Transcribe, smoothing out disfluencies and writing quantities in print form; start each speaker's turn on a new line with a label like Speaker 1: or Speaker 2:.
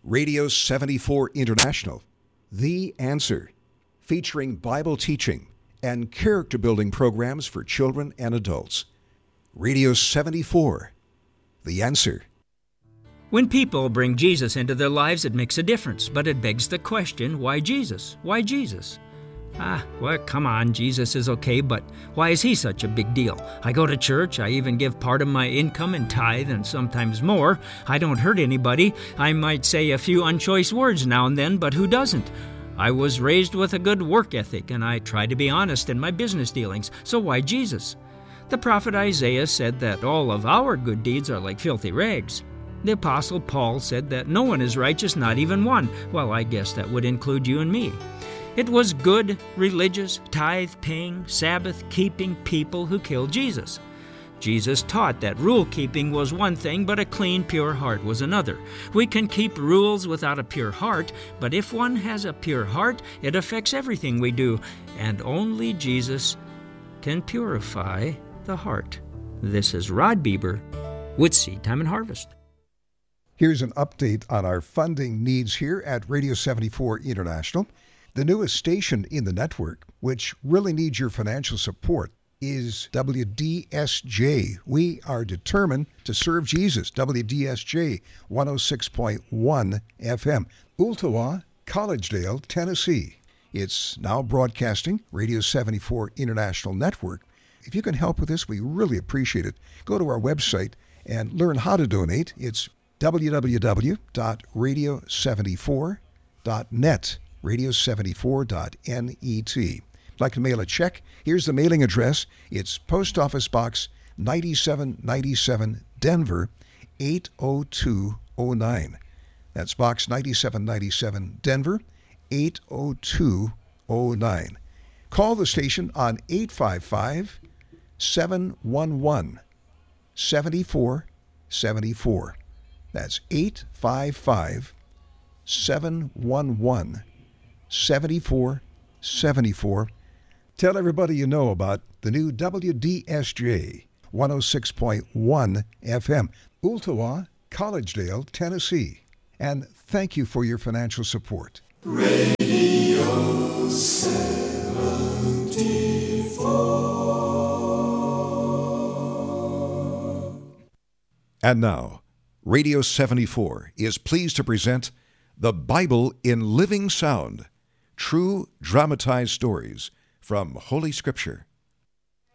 Speaker 1: Radio 74 International, The Answer, featuring Bible teaching and character-building programs for children and adults. Radio 74, The Answer.
Speaker 2: When people bring Jesus into their lives, it makes a difference, but it begs the question, why Jesus? Why Jesus? Well, come on, Jesus is okay, but why is he such a big deal? I go to church, I even give part of my income in tithe and sometimes more. I don't hurt anybody. I might say a few unchoice words now and then, but who doesn't? I was raised with a good work ethic, and I try to be honest in my business dealings, so why Jesus? The prophet Isaiah said that all of our good deeds are like filthy rags. The Apostle Paul said that no one is righteous, not even one. Well, I guess that would include you and me. It was good, religious, tithe-paying, Sabbath-keeping people who killed Jesus. Jesus taught that rule-keeping was one thing, but a clean, pure heart was another. We can keep rules without a pure heart, but if one has a pure heart, it affects everything we do, and only Jesus can purify the heart. This is Rod Bieber with Seed Time and Harvest.
Speaker 1: Here's an update on our funding needs here at Radio 74 International. The newest station in the network, which really needs your financial support, is WDSJ. We are determined to serve Jesus. WDSJ 106.1 FM, Ooltewah, Collegedale, Tennessee. It's now broadcasting Radio 74 International Network. If you can help with this, we really appreciate it. Go to our website and learn how to donate. It's www.radio74.net. radio74.net. If you'd like to mail a check, here's the mailing address. It's Post Office Box 9797, Denver 80209. That's Box 9797, Denver 80209. Call the station on 855-711-7474. That's 855-711-7474. Tell everybody you know about the new WDSJ 106.1 FM, Ooltewah, Collegedale, Tennessee. And thank you for your financial support.
Speaker 3: Radio 74.
Speaker 1: And now, Radio 74 is pleased to present The Bible in Living Sound, true dramatized stories from Holy Scripture.